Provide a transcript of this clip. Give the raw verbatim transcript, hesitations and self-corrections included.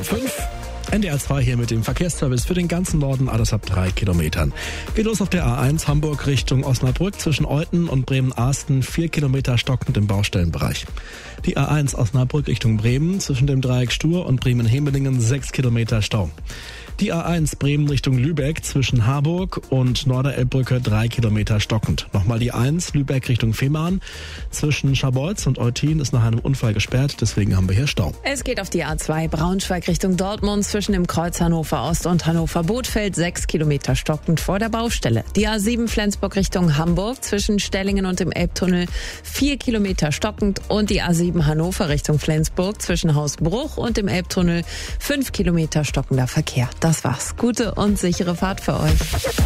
Halb fünf. N D R zwei hier mit dem Verkehrsservice für den ganzen Norden, alles ab drei Kilometern. Geht los auf der A eins Hamburg Richtung Osnabrück zwischen Olten und Bremen-Arsten, vier Kilometer stockend im Baustellenbereich. Die A eins Osnabrück Richtung Bremen zwischen dem Dreieck Stur und Bremen-Hemelingen, sechs Kilometer Stau. Die A eins Bremen Richtung Lübeck zwischen Harburg und Norderelbbrücke, drei Kilometer stockend. Nochmal die eins Lübeck Richtung Fehmarn zwischen Scharbeutz und Eutin ist nach einem Unfall gesperrt, deswegen haben wir hier Stau. Es geht auf die A zwei Braunschweig Richtung Dortmund zwischen dem Kreuz Hannover Ost und Hannover Bothfeld, sechs Kilometer stockend vor der Baustelle. Die A sieben Flensburg Richtung Hamburg zwischen Stellingen und dem Elbtunnel, vier Kilometer stockend und die A sieben Hannover Richtung Flensburg zwischen Hausbruch und dem Elbtunnel, fünf Kilometer stockender Verkehr. Das war's. Gute und sichere Fahrt für euch.